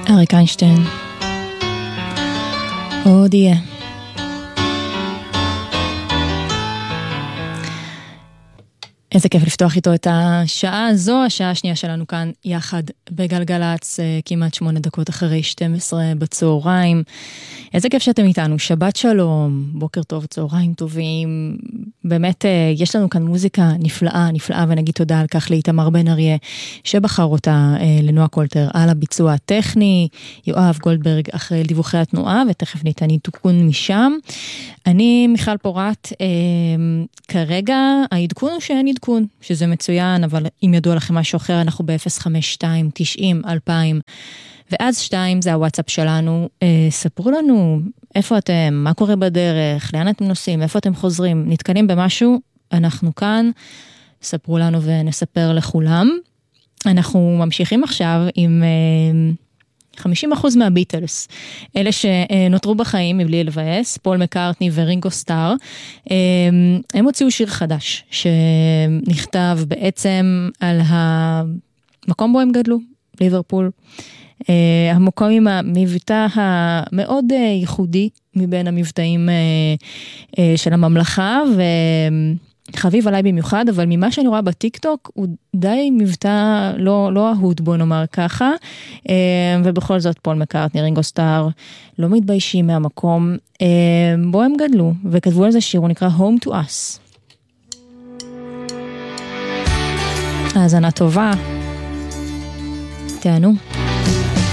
אריק איינשטיין. עוד יהיה. איזה כיף לפתוח איתו את השעה הזו, השעה השנייה שלנו כאן יחד בגלגלץ, כמעט 8 דקות אחרי 12 בצהריים. איזה כיף שאתם איתנו, שבת שלום, בוקר טוב, צהריים טובים. באמת יש לנו כאן מוזיקה נפלאה, ונגיד תודה על כך לאיתמר בן אריה, שבחר אותה לנועה קולטר על הביצוע הטכני, יואב גולדברג אחרי דיווחי התנועה, ותכף ניתן עדכון משם. אני מיכל פורט, כרגע העדכון הוא שאין עדכון, שזה מצוין, אבל אם ידוע לכם משהו אחר, אנחנו ב-052-90-2000, ואז 2 זה הוואטסאפ שלנו. ספרו לנו איפה אתם, מה קורה בדרך, לאן אתם נוסעים, איפה אתם חוזרים, נתקלים במשהו, אנחנו כאן, ספרו לנו ונספר לכולם. אנחנו ממשיכים עכשיו עם 50% מהביטלס, אלה שנותרו בחיים מבלי לבאס, פול מקארטני ורינגו סטאר. הם הוציאו שיר חדש שנכתב בעצם על המקום בו הם גדלו, ליברפול, המקום עם המבטא המאוד ייחודי מבין המבטאים של הממלכה, וחביב עליי במיוחד, אבל ממה שאני רואה בטיקטוק הוא די מבטא לא אהוד, בוא נאמר ככה, ובכל זאת פול מקארטני, רינגו סטאר לא מתביישים מהמקום בו הם גדלו, וכתבו על זה שיר, הוא נקרא Home to Us. האזנה טובה, תענו.